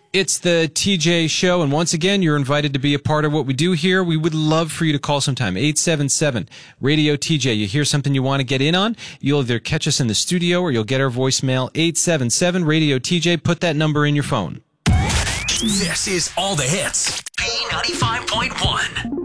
It's the TJ Show, and once again, you're invited to be a part of what we do here. We would love for you to call sometime. 877-RADIO-TJ. You hear something you want to get in on? You'll either catch us in the studio or you'll get our voicemail, 877-RADIO-TJ. Put that number in your phone. This is All the Hits. P95.1.